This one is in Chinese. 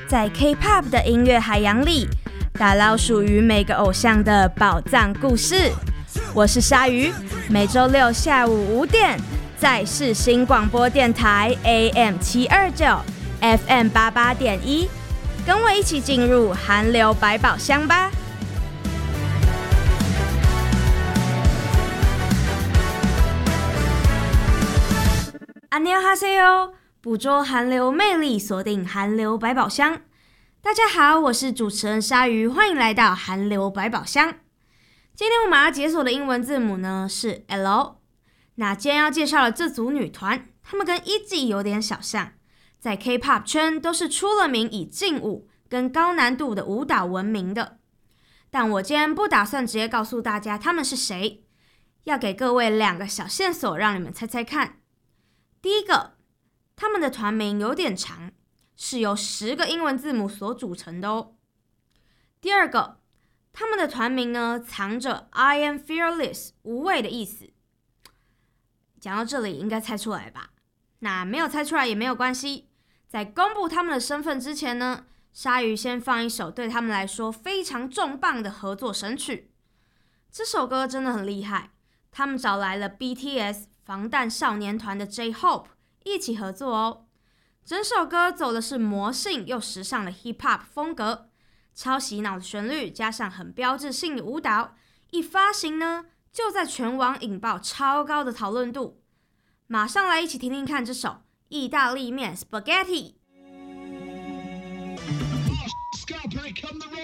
在 K-pop 的音乐海洋里，打捞属于每个偶像的宝藏故事。我是鲨鱼，每周六下午5点，在世新广播电台 AM729 FM88.1，跟我一起进入韩流百宝箱吧。안녕하세요，捕捉韩流魅力，锁定韩流百宝箱。大家好，我是主持人鲨鱼，欢迎来到韩流百宝箱。今天我们要解锁的英文字母呢是 L。那今天要介绍的这组女团，她们跟EG有点小像，在 K-pop 圈都是出了名以劲舞跟高难度的舞蹈闻名的。但我今天不打算直接告诉大家她们是谁，要给各位2个小线索，让你们猜猜看。第一个，他们的团名有点长，是由10个英文字母所组成的哦。第二个，他们的团名呢藏着 I am fearless 无畏的意思。讲到这里应该猜出来吧？那没有猜出来也没有关系，在公布他们的身份之前呢，鲨鱼先放一首对他们来说非常重磅的合作神曲。这首歌真的很厉害，他们找来了 BTS防弹少年团的 J-Hope 一起合作哦。整首歌走的是魔性又时尚的 Hip Hop 风格，超洗脑的旋律加上很标志性的舞蹈，一发行呢就在全网引爆超高的讨论度。马上来一起听听看这首意大利面 Spaghetti。